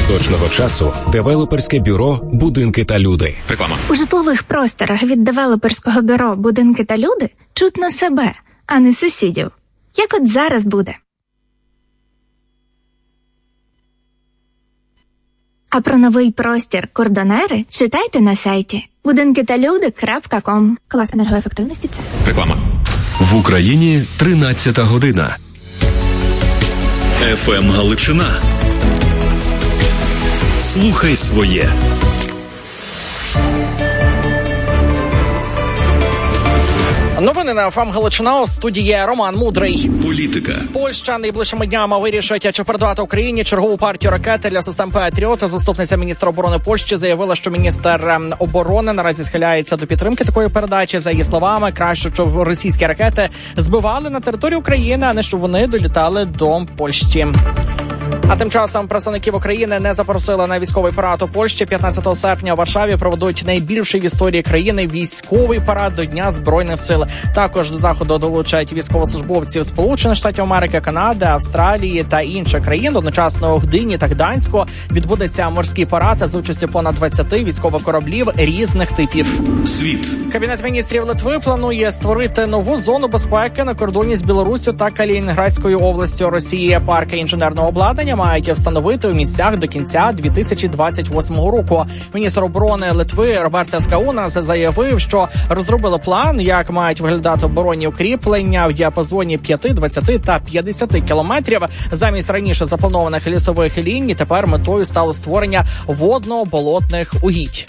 Точного часу девелоперське бюро «Будинки та люди». Реклама. У житлових просторах від девелоперського бюро «Будинки та люди» чутно себе, а не сусідів. Як от зараз буде. А про новий простір «Кордонери» читайте на сайті budinkitalude.com. Клас енергоефективності – це. Реклама. В Україні 13-та година. ФМ Галичина. Слухай своє. Новини на ФМ Галичина. У студії Роман Мудрий. Політика. Польща найближчими днями вирішить, чи передавати Україні чергову партію ракет для систем Петріот. Заступниця міністра оборони Польщі заявила, що міністр оборони наразі схиляється до підтримки такої передачі. За її словами, краще, щоб російські ракети збивали на території України, а не щоб вони долітали до Польщі. А тим часом представників України не запросили на військовий парад у Польщі. 15 серпня у Варшаві проведуть найбільший в історії країни військовий парад до Дня Збройних сил. Також до заходу долучать військовослужбовців Сполучених Штатів Америки, Канади, Австралії та інших країн. Одночасно у Гдині та Гданську відбудеться морський парад з участю понад 20 військових кораблів різних типів. Світ. Кабінет міністрів Литви планує створити нову зону безпеки на кордоні з Білоруссю та Калінінградською областю Росії. Парки інженерного обладнання мають встановити у місцях до кінця 2028 року. Міністр оборони Литви Робертас Каунас заявив, що розробили план, як мають виглядати оборонні укріплення в діапазоні 5, 20 та 50 кілометрів. Замість раніше запланованих лісових ліній тепер метою стало створення водно-болотних угідь.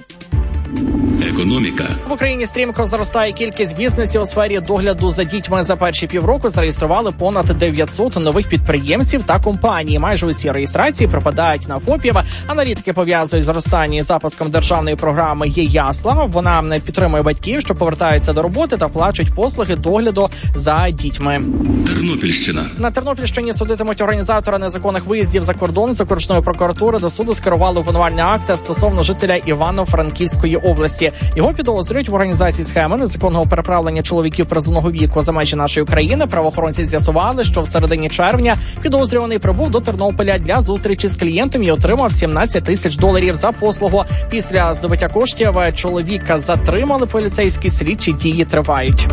Економіка. В Україні стрімко зростає кількість бізнесів у сфері догляду за дітьми. За перші півроку зареєстрували понад 900 нових підприємців та компаній. Майже усі реєстрації припадають на ФОПів. Аналітики пов'язують зростання із запуском державної програми «Є ясла». Вона підтримує батьків, що повертаються до роботи та оплачують послуги догляду за дітьми. Тернопільщина. На Тернопільщині судитимуть організатора незаконних виїздів за кордон. З окружної прокуратури до суду скерували обвинувальний акт стосовно жителя Івано-Франківської області. Його підозрюють в організації схеми незаконного переправлення чоловіків призовного віку за межі нашої країни. Правоохоронці з'ясували, що в середині червня підозрюваний прибув до Тернополя для зустрічі з клієнтом і отримав $17 тисяч за послугу. Після здобуття коштів чоловіка затримали поліцейські, слідчі дії тривають.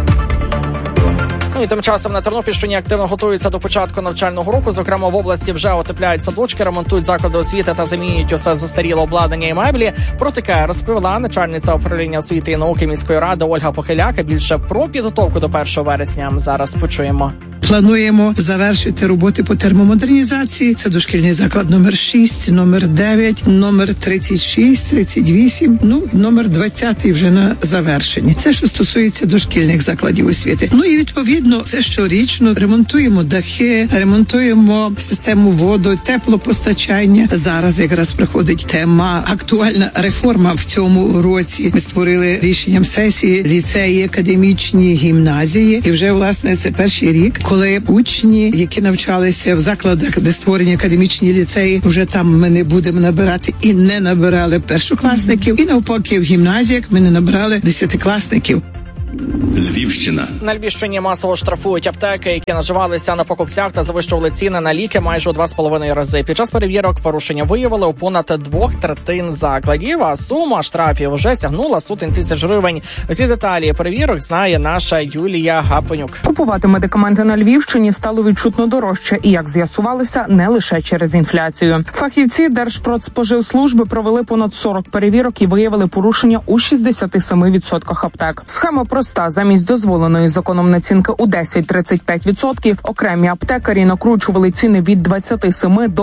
І тим часом на Тернопільщині активно готуються до початку навчального року. Зокрема, в області вже утепляють садочки, ремонтують заклади освіти та замінюють усе застаріле обладнання і меблі. Про таке розповіла начальниця управління освіти і науки міської ради Ольга Похиляк. Більше про підготовку до 1 вересня зараз почуємо. Плануємо завершити роботи по термомодернізації. Це дошкільний заклад номер 6, номер 9, номер 36, 38, номер 20 вже на завершенні. Це що стосується дошкільних закладів освіти. І відповідно, це щорічно ремонтуємо дахи, ремонтуємо систему воду, теплопостачання. Зараз якраз приходить тема актуальна реформа в цьому році. Ми створили рішенням сесії ліцеї, академічні, гімназії. І вже, власне, це перший рік, коли учні, які навчалися в закладах, де створені академічні ліцеї, вже там ми не будемо набирати і не набирали першокласників. І навпаки, в гімназіях ми не набирали 10-класників. Львівщина. На Львівщині масово штрафують аптеки, які наживалися на покупцях та завищували ціни на ліки майже у 2,5 рази. Під час перевірок порушення виявили у понад 2/3 закладів, а сума штрафів вже сягнула сотень тисяч гривень. Усі деталі перевірок знає наша Юлія Гапонюк. Купувати медикаменти на Львівщині стало відчутно дорожче і, як з'ясувалося, не лише через інфляцію. Фахівці Держпродспоживслужби провели понад 40 перевірок і виявили порушення у 67% аптек. Схема проста. Замість дозволеної законом націнки у 10-35%, окремі аптекарі накручували ціни від 27 до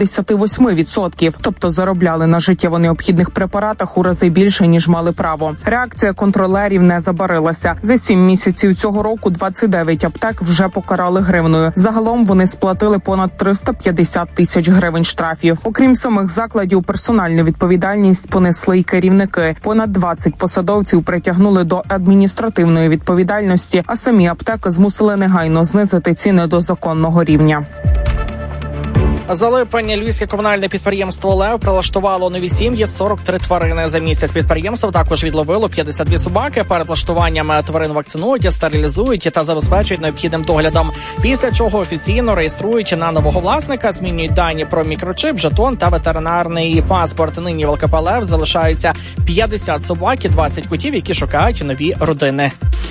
78%, тобто заробляли на життєво необхідних препаратах у рази більше, ніж мали право. Реакція контролерів не забарилася. За 7 місяців цього року 29 аптек вже покарали гривною. Загалом вони сплатили понад 350 тисяч гривень штрафів. Окрім самих закладів, персональну відповідальність понесли й керівники. Понад 20 посадовців притягнули до адміністративної відповідальності, а самі аптеки змусили негайно знизити ціни до законного рівня. За липень львівське комунальне підприємство «Лев» прилаштувало нові сім'ї 43 тварини. За місяць підприємство також відловило 52 собаки. Перед влаштуванням тварин вакцинують, стерилізують та забезпечують необхідним доглядом. Після чого офіційно реєструють на нового власника, змінюють дані про мікрочип, жетон та ветеринарний паспорт. Нині в ЛКП «Лев» залишаються 50 собак і 20 котів, які шукають нові родини.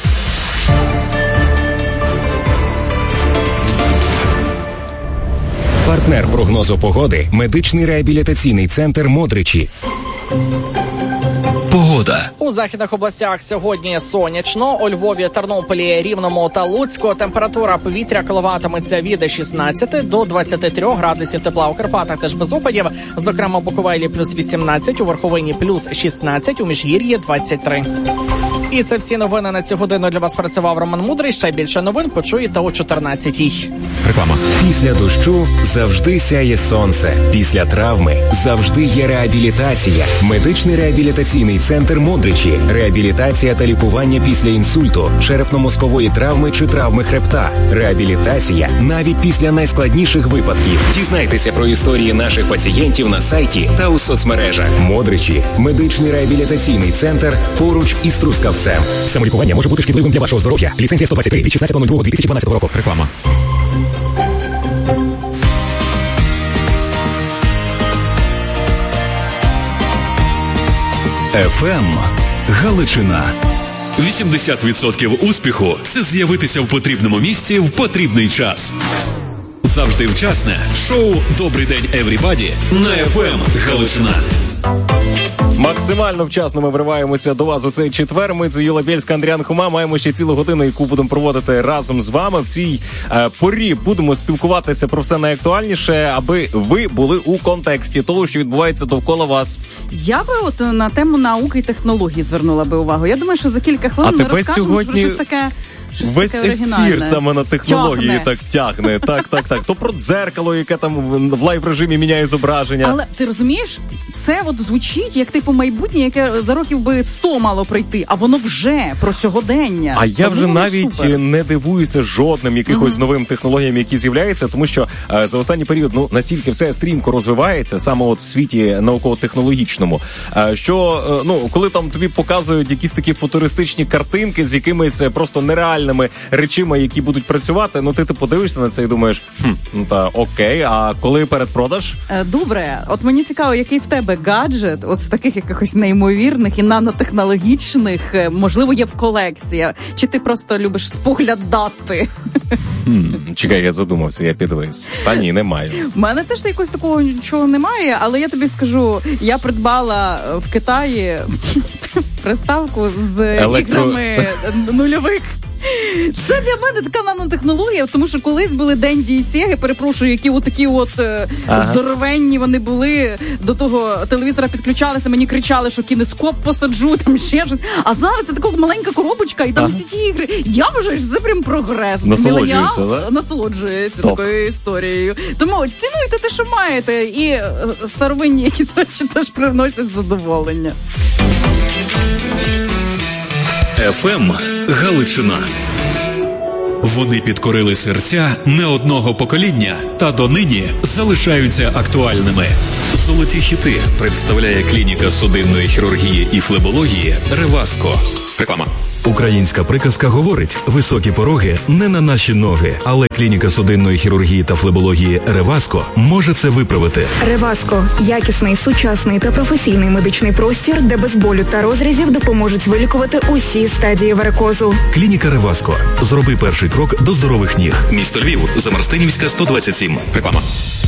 Партнер прогнозу погоди – медичний реабілітаційний центр «Модричі». Погода. У західних областях сьогодні сонячно. У Львові, Тернополі, Рівному та Луцьку температура повітря коливатиметься від 16 до 23 градусів тепла. У Карпатах теж без опадів. Зокрема, у Буковелі плюс 18, у Верховині плюс 16, у Міжгір'ї 23. І це всі новини на цю годину. Для вас працював Роман Мудрий. Ще більше новин почуєте о 14-й. Реклама. Після дощу завжди сяє сонце. Після травми завжди є реабілітація. Медичний реабілітаційний центр «Модричі». Реабілітація та лікування після інсульту, черепно-мозкової травми чи травми хребта. Реабілітація навіть після найскладніших випадків. Дізнайтеся про історії наших пацієнтів на сайті та у соцмережах. «Модричі» – медичний реабілітаційний центр поруч із Трускавцем. Самолікування може бути шкідливим для вашого здоров'я. Ліцензія 123 від 16.02.2012 року. Реклама. ФМ Галичина. 80% успіху – це з'явитися в потрібному місці в потрібний час. Завжди вчасне шоу «Добрий день, Еврібаді» на ФМ Галичина. Максимально вчасно ми вриваємося до вас у цей четвер. Ми, це Юла Бєльська, Андріан Хума. Маємо ще цілу годину, яку будемо проводити разом з вами. В цій порі будемо спілкуватися про все найактуальніше, аби ви були у контексті того, що відбувається довкола вас. Я би от на тему науки і технологій звернула би увагу. Я думаю, що за кілька хвилин ми розкажемо про щось таке. Весь ефір саме на технології так тягне. Так. То про дзеркало, яке там в лайв-режимі міняє зображення. Але ти розумієш, це от звучить як типу майбутнє, яке за років би 100 мало прийти, а воно вже про сьогодення. А я вже навіть не дивуюся жодним якихось новим технологіям, які з'являються, тому що за останній період настільки все стрімко розвивається, саме от в світі науково-технологічному, що коли там тобі показують якісь такі футуристичні картинки з якимись просто нереальними речима, які будуть працювати, ти подивишся на це і думаєш, окей, а коли передпродаж? Добре, от мені цікаво, який в тебе гаджет, от з таких якихось неймовірних і нанотехнологічних, можливо, є в колекції, чи ти просто любиш споглядати? Чекай, я задумався, я підвис. Та ні, немає. У мене теж якось такого нічого немає, але я тобі скажу, я придбала в Китаї приставку з іграми нульових. Це для мене така нанотехнологія, тому що колись були Денді і Сеги, перепрошую, які отакі здоровенні вони були, до того телевізора підключалися, мені кричали, що кінескоп посаджу, там ще щось. А зараз це така маленька коробочка, і там всі ті ігри. Я вважаю, що це прям прогрес. Насолоджуєшся, так? Насолоджується такою історією. Тому цінуйте те, що маєте, і старовинні якісь речі теж приносять задоволення. ФМ Галичина. Вони підкорили серця не одного покоління та донині залишаються актуальними. Золоті хіти представляє клініка судинної хірургії і флебології «Реваско». Реклама. Українська приказка говорить: високі пороги не на наші ноги, але клініка судинної хірургії та флебології «Реваско» може це виправити. «Реваско» – якісний, сучасний та професійний медичний простір, де без болю та розрізів допоможуть вилікувати усі стадії варикозу. Клініка «Реваско». Зроби перший крок до здорових ніг. Місто Львів, Замарстинівська, 127. Реклама.